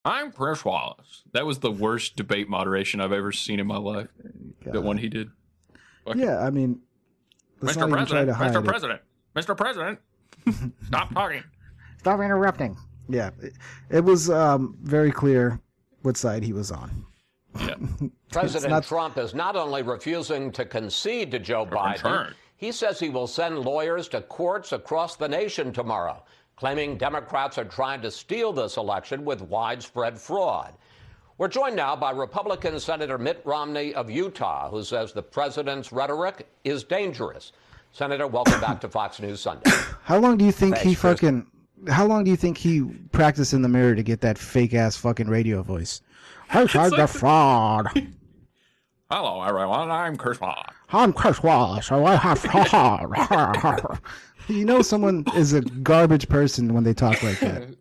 I'm Chris Wallace. That was the worst debate moderation I've ever seen in my life. That one he did. Yeah, I mean, Mr. President, Mr. President, Mr. President, stop talking. Stop interrupting. Yeah, it was very clear what side he was on. Yeah. President Trump is not only refusing to concede to Joe Biden, he says he will send lawyers to courts across the nation tomorrow, claiming Democrats are trying to steal this election with widespread fraud. We're joined now by Republican Senator Mitt Romney of Utah, who says the president's rhetoric is dangerous. Senator, welcome back to Fox News Sunday. How long do you think How long do you think he practiced in the mirror to get that fake ass fucking radio voice? Hashtag the fraud. Hello, everyone. I'm Chris Wallace. I'm Chris Wallace. So I have fraud. You know someone is a garbage person when they talk like that.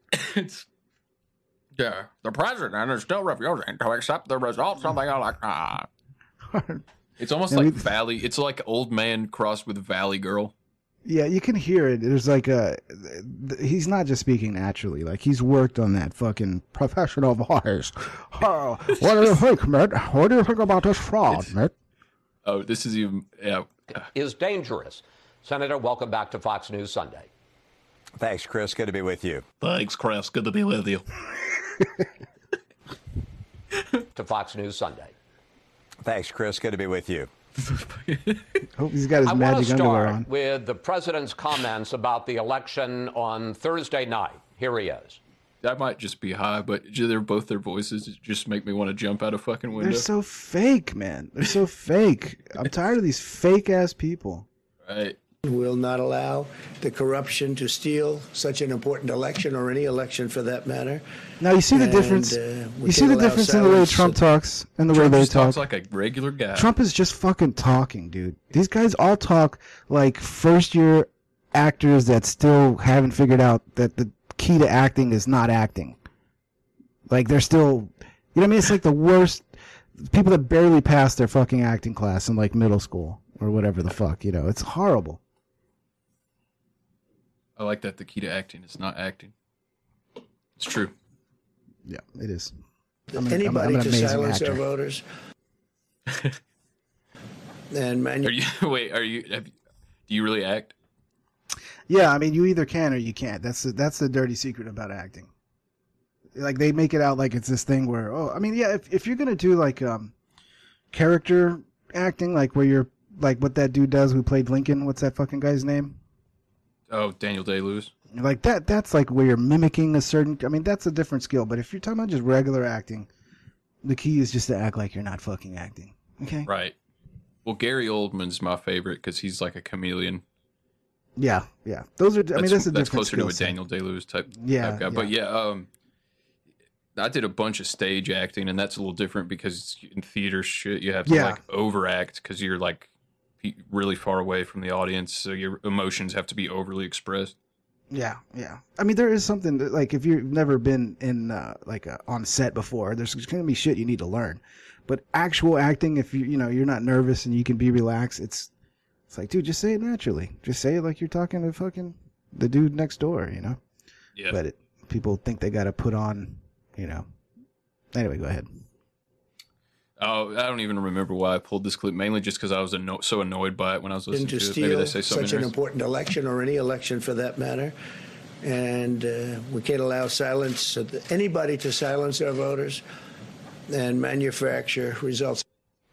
The president is still refusing to accept the results of the election. It's almost like Valley. It's like old man crossed with Valley Girl. Yeah, you can hear it. There's like he's not just speaking naturally. Like he's worked on that fucking professional voice. Oh, what do you think, Mitt? What do you think about this fraud, Mitt? Oh, this is even is dangerous. Senator, welcome back to Fox News Sunday. Thanks, Chris. Good to be with you. Thanks, Chris. Good to be with you. To Fox News Sunday. Thanks, Chris. Good to be with you. Hope he's got his magic underwear on. I want to start with the president's comments about the election on Thursday night. Here he is. That might just be high, but they're both their voices just make me want to jump out a fucking window. They're so fake, man. They're so fake. I'm tired of these fake ass people. Right. Will not allow the corruption to steal such an important election, or any election for that matter. Now you see the difference. You see the difference in the way Trump talks and the way they talk. Talks like a regular guy. Trump is just fucking talking, dude. These guys all talk like first-year actors that still haven't figured out that the key to acting is not acting. Like they're still, you know what I mean? It's like the worst people that barely passed their fucking acting class in like middle school or whatever the fuck. You know, it's horrible. I like that the key to acting is not acting. It's true. Yeah, it is. Anybody to silence their voters. And man, do you really act? Yeah, I mean, you either can or you can't. That's the dirty secret about acting. Like they make it out like it's this thing where, oh, I mean, yeah, if you're gonna do like character acting, like where you're like what that dude does who played Lincoln. What's that fucking guy's name? Oh, Daniel Day-Lewis. Like that's like where you're mimicking a certain, I mean, that's a different skill. But if you're talking about just regular acting, the key is just to act like you're not fucking acting. Okay? Right. Well, Gary Oldman's my favorite because he's like a chameleon. Yeah, yeah. Those are, I mean, that's a different That's closer to a set. Daniel Day-Lewis type guy. Yeah. But yeah, I did a bunch of stage acting, and that's a little different because in theater shit, you have to like overact because you're like really far away from the audience, so your emotions have to be overly expressed. Yeah, yeah. I mean, there is something that, like, if you've never been in on set before, there's going to be shit you need to learn. But actual acting, if you're not nervous and you can be relaxed, it's like, dude, just say it naturally. Just say it like you're talking to fucking the dude next door, you know. Yeah. But people think they got to put on, you know. Anyway, go ahead. Oh, I don't even remember why I pulled this clip. Mainly just because I was so annoyed by it when I was listening to it. Maybe they say something such an important election, or any election for that matter, and we can't allow anybody to silence their voters and manufacture results.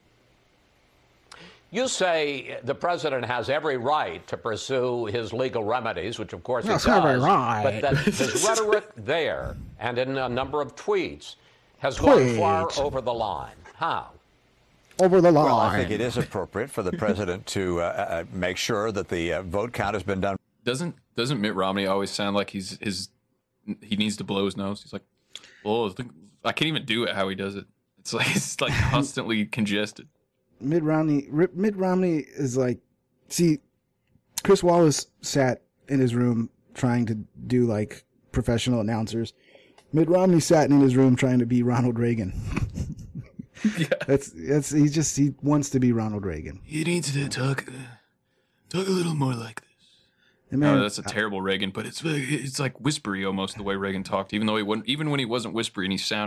You say the president has every right to pursue his legal remedies, which of course he does, but that his rhetoric there and in a number of tweets has gone far over the line. How? Over the line. Well, I think it is appropriate for the president to make sure that the vote count has been done. Doesn't Mitt Romney always sound like he needs to blow his nose? He's like, well, I can't even do it how he does it. It's like constantly congested. Mitt Romney is like, see, Chris Wallace sat in his room trying to do like professional announcers. Mitt Romney sat in his room trying to be Ronald Reagan. Yeah. He wants to be Ronald Reagan. He needs to talk a little more like this. No, that's a terrible Reagan, but it's like whispery almost the way Reagan talked, even though he wouldn't, even when he wasn't whispery and he sounded